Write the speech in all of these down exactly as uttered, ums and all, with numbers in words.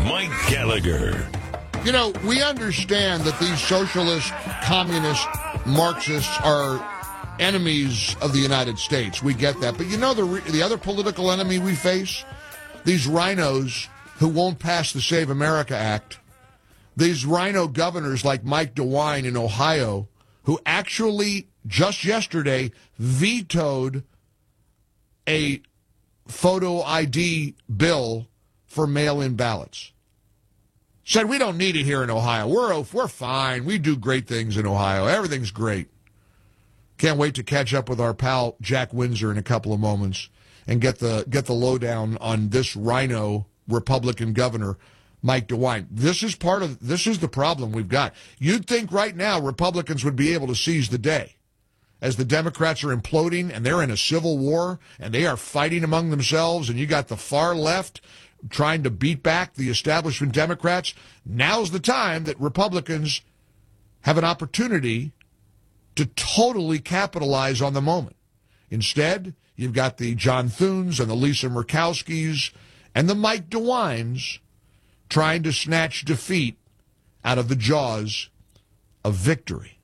Mike Gallagher. You know, we understand that these socialist, communist, Marxists are enemies of the United States. We get that. But you know the re- the other political enemy we face? These rhinos who won't pass the Save America Act. These rhino governors like Mike DeWine in Ohio, who actually just yesterday vetoed a photo I D bill for mail-in ballots. Said, we don't need it here in Ohio. We're, we're fine. We do great things in Ohio. Everything's great. Can't wait to catch up with our pal Jack Windsor in a couple of moments and get the get the lowdown on this rhino Republican governor, Mike DeWine. This is part of this is the problem we've got. You'd think right now Republicans would be able to seize the day as the Democrats are imploding and they're in a civil war and they are fighting among themselves, and you got the far left trying to beat back the establishment Democrats. Now's the time that Republicans have an opportunity to totally capitalize on the moment. Instead, you've got the John Thunes and the Lisa Murkowskis and the Mike DeWines trying to snatch defeat out of the jaws of victory.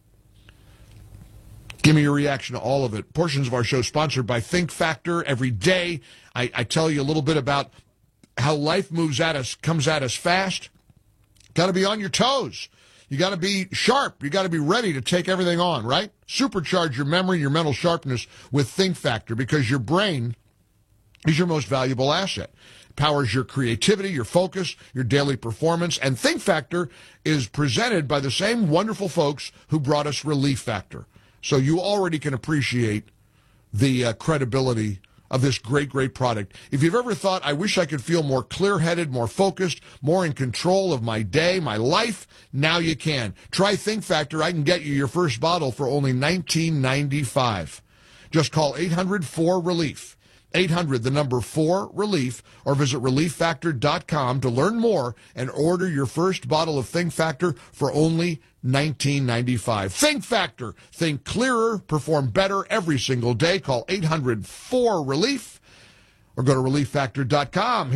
Give me your reaction to all of it. Portions of our show sponsored by Think Factor. Every day, I, I tell you a little bit about how life moves at us, comes at us fast. Got to be on your toes. You got to be sharp. You got to be ready to take everything on, right? Supercharge your memory, your mental sharpness with Think Factor, because your brain is your most valuable asset. It powers your creativity, your focus, your daily performance. And Think Factor is presented by the same wonderful folks who brought us Relief Factor. So you already can appreciate the uh, credibility of this great, great product. If you've ever thought, I wish I could feel more clear-headed, more focused, more in control of my day, my life, now you can. Try Think Factor. I can get you your first bottle for only nineteen ninety-five. Just call eight hundred four relief. eight hundred, the number four, relief, or visit relief factor dot com to learn more and order your first bottle of Think Factor for only nineteen ninety-five. Think Factor. Think clearer, perform better every single day. Call eight hundred four relief or go to relief factor dot com.